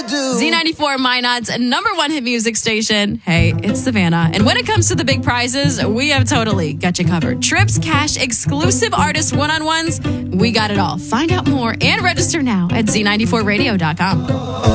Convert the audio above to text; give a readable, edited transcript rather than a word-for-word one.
do. Z94 Minot's number one hit music station. Hey, it's Savannah. And when it comes to the big prizes, we have totally got you covered. Trips, cash, exclusive artist one-on-ones. We got it all. Find out more and register now at Z94radio.com.